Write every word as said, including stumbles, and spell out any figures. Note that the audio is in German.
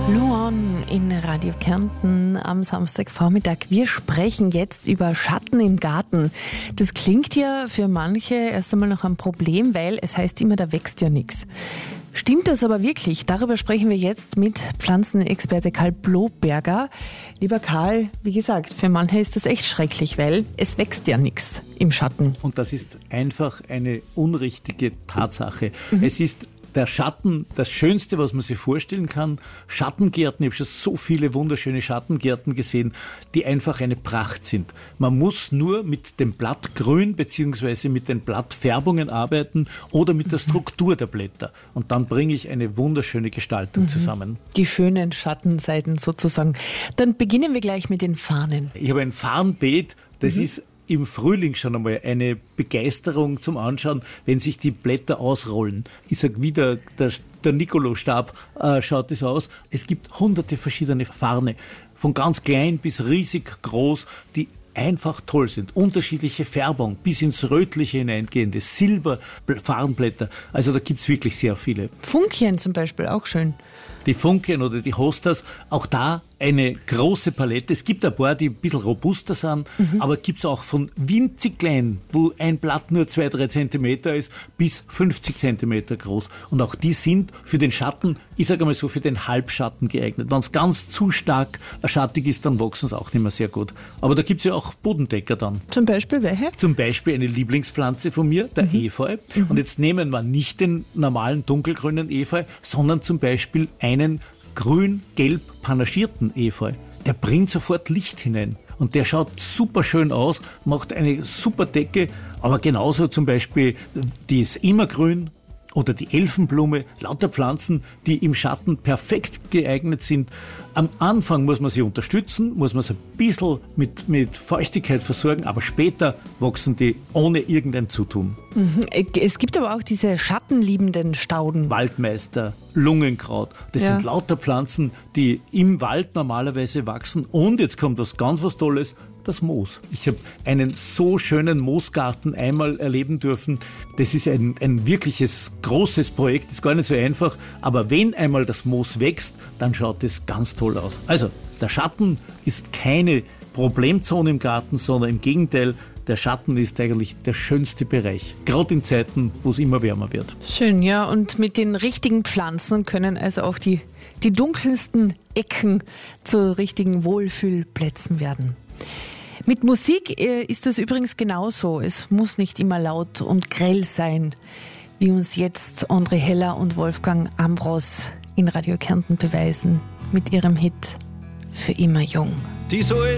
Luan in Radio Kärnten am Samstagvormittag. Wir sprechen jetzt über Schatten im Garten. Das klingt ja für manche erst einmal noch ein Problem, weil es heißt immer, da wächst ja nichts. Stimmt das aber wirklich? Darüber sprechen wir jetzt mit Pflanzenexperte Karl Bloberger. Lieber Karl, wie gesagt, für manche ist das echt schrecklich, weil es wächst ja nichts im Schatten. Und das ist einfach eine unrichtige Tatsache. Mhm. Es ist der Schatten, das Schönste, was man sich vorstellen kann. Schattengärten, ich habe schon so viele wunderschöne Schattengärten gesehen, die einfach eine Pracht sind. Man muss nur mit dem Blattgrün bzw. mit den Blattfärbungen arbeiten oder mit der Struktur der Blätter. Und dann bringe ich eine wunderschöne Gestaltung mhm. zusammen. Die schönen Schattenseiten sozusagen. Dann beginnen wir gleich mit den Farnen. Ich habe ein Farnbeet, das mhm. ist im Frühling schon einmal eine Begeisterung zum Anschauen, wenn sich die Blätter ausrollen. Ich sage wieder, der, der Nikolostab äh, schaut es aus. Es gibt hunderte verschiedene Farne, von ganz klein bis riesig groß, die einfach toll sind. Unterschiedliche Färbung, bis ins Rötliche hineingehende, Silberfarnblätter. Also da gibt es wirklich sehr viele. Funkien zum Beispiel, auch schön. Die Funkien oder die Hostas, auch da eine große Palette. Es gibt ein paar, die ein bisschen robuster sind, mhm. aber gibt es auch von winzig klein, wo ein Blatt nur zwei, drei Zentimeter ist, bis fünfzig Zentimeter groß. Und auch die sind für den Schatten, ich sage mal so, für den Halbschatten geeignet. Wenn es ganz zu stark schattig ist, dann wachsen sie auch nicht mehr sehr gut. Aber da gibt es ja auch Bodendecker dann. Zum Beispiel welche? Zum Beispiel eine Lieblingspflanze von mir, der mhm. Efeu. Mhm. Und jetzt nehmen wir nicht den normalen dunkelgrünen Efeu, sondern zum Beispiel einen grün-gelb panagierten Efeu. Der bringt sofort Licht hinein. Und der schaut super schön aus, macht eine super Decke, aber genauso zum Beispiel das Immergrün oder die Elfenblume, lauter Pflanzen, die im Schatten perfekt geeignet sind. Am Anfang muss man sie unterstützen, muss man sie ein bisschen mit, mit Feuchtigkeit versorgen, aber später wachsen die ohne irgendein Zutun. Es gibt aber auch diese schattenliebenden Stauden. Waldmeister, Lungenkraut, das ja. sind lauter Pflanzen, die im Wald normalerweise wachsen. Und jetzt kommt was ganz was Tolles, das Moos. Ich habe einen so schönen Moosgarten einmal erleben dürfen. Das ist ein, ein wirkliches großes Projekt, ist gar nicht so einfach. Aber wenn einmal das Moos wächst, dann schaut es ganz toll aus. Also, der Schatten ist keine Problemzone im Garten, sondern im Gegenteil, der Schatten ist eigentlich der schönste Bereich. Gerade in Zeiten, wo es immer wärmer wird. Schön, ja. Und mit den richtigen Pflanzen können also auch die, die dunkelsten Ecken zu richtigen Wohlfühlplätzen werden. Mit Musik ist das übrigens genauso. Es muss nicht immer laut und grell sein, wie uns jetzt André Heller und Wolfgang Ambros in Radio Kärnten beweisen mit ihrem Hit Für immer jung. Die